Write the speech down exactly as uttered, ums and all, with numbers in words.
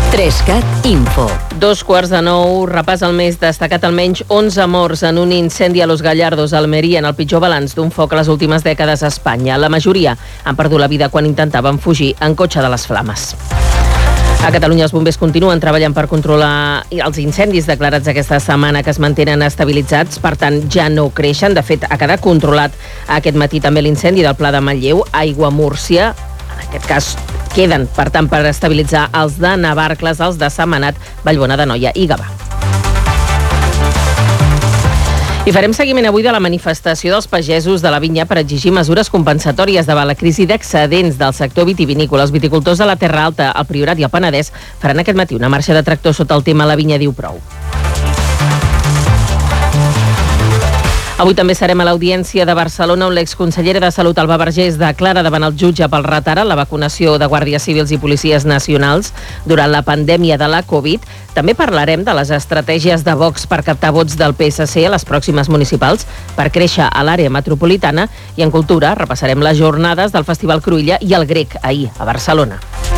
Trescat Info. Dos quarts de nou, repàs al més destacat almenys onze morts en un incendi a Los Gallardos, a Almeria, en el pitjor balanç d'un foc a les últimes dècades a Espanya. La majoria han perdut la vida quan intentaven fugir en cotxe de les flames. A Catalunya els bombers continuen treballant per controlar els incendis declarats aquesta setmana, que es mantenen estabilitzats, per tant ja no creixen. De fet, ha quedat controlat aquest matí també l'incendi del Pla de Manlleu, Aigua Múrcia. En aquest cas queden, per tant, per estabilitzar els de Navarcles, els de Sentmenat, Vallbona d'Anoia i Gavà. I farem seguiment avui de la manifestació dels pagesos de la vinya per exigir mesures compensatòries davant la crisi d'excedents del sector vitivinícola. Els viticultors de la Terra Alta, el Priorat i el Penedès faran aquest matí una marxa de tractors sota el tema La vinya diu prou. Avui també serem a l'Audiència de Barcelona, on l'exconsellera de Salut, Alba Vergés, declara davant el jutge pel retard en la vacunació de guàrdies civils i policies nacionals durant la pandèmia de la Covid. També parlarem de les estratègies de Vox per captar vots del P S C a les pròximes municipals per créixer a l'àrea metropolitana. I en cultura repassarem les jornades del Festival Cruïlla i el Grec ahir a Barcelona.